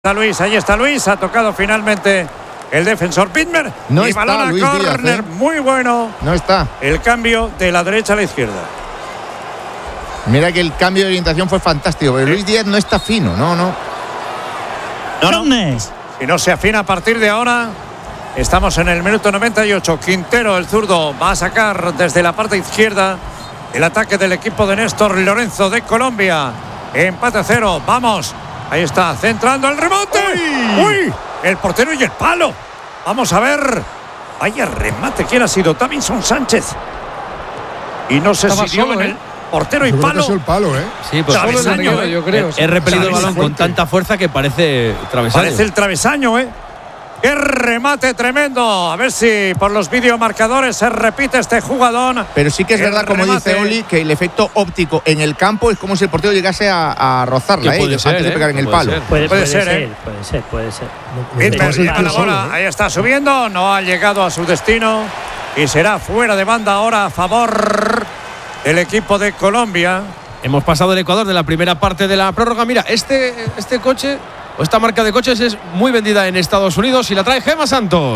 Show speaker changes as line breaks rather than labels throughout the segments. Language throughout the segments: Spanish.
Ahí está Luis, ha tocado finalmente el defensor Pitmer.
No
y
está
balón a
Luis
córner,
Díaz,
muy bueno.
No está.
El cambio de la derecha a la izquierda.
Mira que el cambio de orientación fue fantástico, pero Luis Díaz no está fino, no.
Si no se afina a partir de ahora, estamos en el minuto 98. Quintero, el zurdo, va a sacar desde la parte izquierda el ataque del equipo de Néstor Lorenzo de Colombia. Empate a 0, vamos. Ahí está, centrando el rebote. ¡Uy! El portero y el palo. Vamos a ver. Vaya remate. ¿Quién ha sido? Davinson Sánchez. Y no sé
Estaba
si dio
solo,
en el portero y palo.
El palo, ¿eh?
Sí, pues
travesaño,
yo creo.
He repelido el balón con
fuerte.
tanta fuerza que parece travesaño.
Parece el travesaño, ¿eh? ¡Qué remate tremendo! A ver si por los videomarcadores se repite este jugadón.
Pero sí que es verdad, como dice Oli, que el efecto óptico en el campo es como si el portero llegase a rozarla, antes de pegar en el palo.
Puede ser.
Pitmer
Está
a la bola, ahí está subiendo, no ha llegado a su destino y será fuera de banda ahora a favor del equipo de Colombia.
Hemos pasado el Ecuador de la primera parte de la prórroga. Mira, este coche o esta marca de coches es muy vendida en Estados Unidos y la trae Gemma Santos.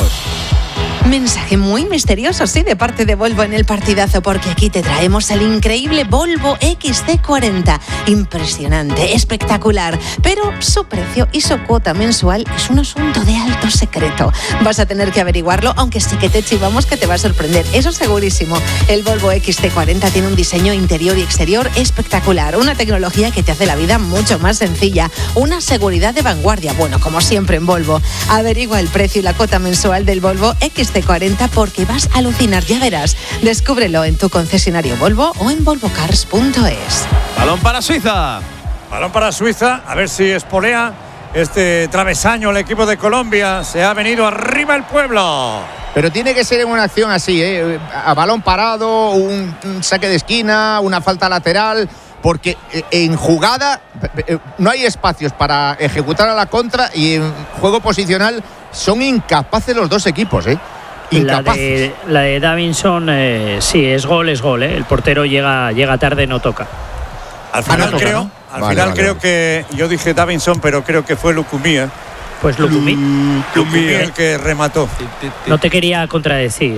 Mensaje muy misterioso, sí, de parte de Volvo en el partidazo, porque aquí te traemos el increíble Volvo XC40. Impresionante, espectacular, pero su precio y su cuota mensual es un asunto de alto secreto. Vas a tener que averiguarlo, aunque sí que te chivamos que te va a sorprender, eso segurísimo. El Volvo XC40 tiene un diseño interior y exterior espectacular, una tecnología que te hace la vida mucho más sencilla, una seguridad de vanguardia, bueno, como siempre en Volvo. Averigua el precio y la cuota mensual del Volvo XC40 porque vas a alucinar, ya verás. Descúbrelo en tu concesionario Volvo o en volvocars.es.
Balón para Suiza.
Balón para Suiza, a ver si espolea este travesaño el equipo de Colombia. Se ha venido arriba el pueblo.
Pero tiene que ser en una acción así, a balón parado, un saque de esquina, una falta lateral, porque en jugada no hay espacios para ejecutar a la contra y en juego posicional son incapaces los dos equipos, Incapaces.
La de Davinson, sí, es gol. El portero llega tarde, no toca.
Al final
no toca,
creo,
¿no?
al final creo que yo dije Davinson, pero creo que fue Lucumí.
Pues Lucumí
El que remató.
no te quería contradecir.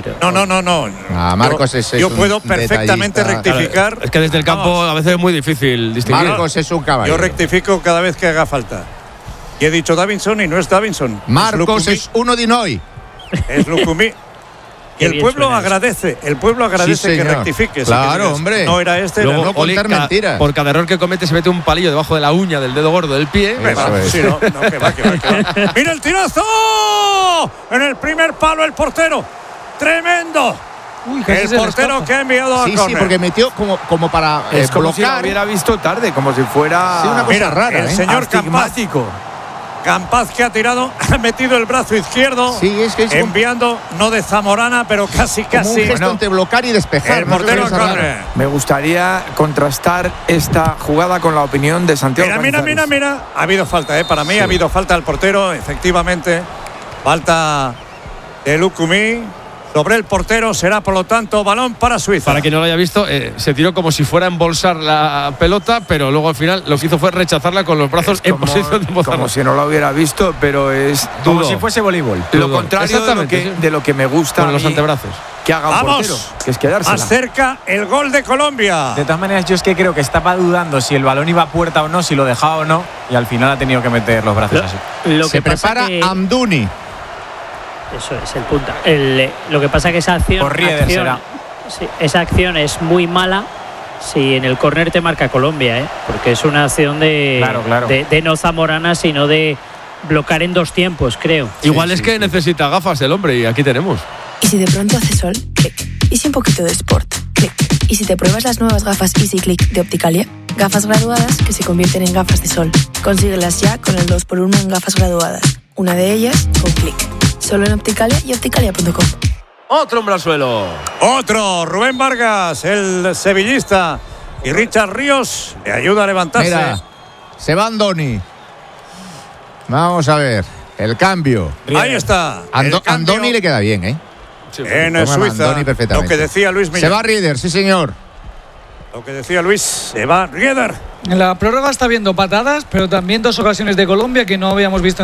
No.
Marcos
yo puedo perfectamente rectificar.
Es que desde el campo a veces es muy difícil distinguir.
Marcos es un caballero.
Yo rectifico cada vez que haga falta. Y he dicho Davinson y no es Davinson.
Marcos es uno de Noy.
Es Lucumí. Y el pueblo agradece,
Sí,
que
señor.
rectifiques.
Claro, hombre.
No era este,
Luego,
era
no contar mentiras.
Por cada error que comete se mete un palillo debajo de la uña del dedo gordo del pie.
Eso es.
Sí, no, que va. ¡Mira el tirazo! En el primer palo el portero. ¡Tremendo! El portero que ha enviado a
Sí,
córner.
porque metió como para
Es como si lo
bloquear.
hubiera visto tarde, como si fuera
Sí, una cosa
Mira,
rara,
el señor
astigmático.
Campaz que ha tirado, ha metido el brazo izquierdo,
Sí, es que es
enviando, no de Zamorana, pero casi.
Como un gesto entre bloquear y despejar.
El
¿no?
portero
Cosa
a
rara.
córner.
Me gustaría contrastar esta jugada con la opinión de Santiago Cañizares.
Mira. Ha habido falta, para mí ha habido falta al portero, efectivamente. Falta de Lucumí sobre el portero, será por lo tanto balón para Suiza.
Para quien no lo haya visto, se tiró como si fuera a embolsar la pelota, pero luego al final lo que hizo fue rechazarla con los brazos en posición de embolsarla.
Como si no lo hubiera visto, pero es
Como
dudo.
si fuese
voleibol.
Dudo.
Lo contrario
Exactamente,
de lo que me gusta
con
a
los
mí
antebrazos.
que haga un
Vamos.
portero, que es quedársela.
Más cerca el gol de Colombia.
De todas maneras, yo es que creo que estaba dudando si el balón iba a puerta o no, si lo dejaba o no, y al final ha tenido que meter los brazos así.
Lo
Se
que pasa
prepara
que,
Amdouni.
eso es el punta. Lo que pasa que esa
Por Rieder será.
sí, esa acción es muy mala si en el córner te marca Colombia, porque es una acción
Claro.
de no Zamorana, sino de bloquear en dos tiempos, creo.
Igual es que necesita gafas el hombre y aquí tenemos.
Y si de pronto hace sol, clic. Y si un poquito de sport, clic. Y si te pruebas las nuevas gafas Easy Click de Opticalia, gafas graduadas que se convierten en gafas de sol. Consíguelas ya con el 2x1 en gafas graduadas. Una de ellas con clic. Solo en Opticalia y opticalia.com.
Otro hombre al suelo.
Otro, Rubén Vargas, el sevillista. Y Richard Ríos le ayuda a levantarse.
Mira, se va Andoni. Vamos a ver, el cambio.
Ahí está. el cambio
Andoni le queda bien,
en
Toma
Suiza.
Andoni perfectamente.
Lo que decía Luis Millán.
Se va Rieder, sí señor.
Lo que decía Luis, se va Rieder.
En la prórroga está viendo patadas, pero también dos ocasiones de Colombia que no habíamos visto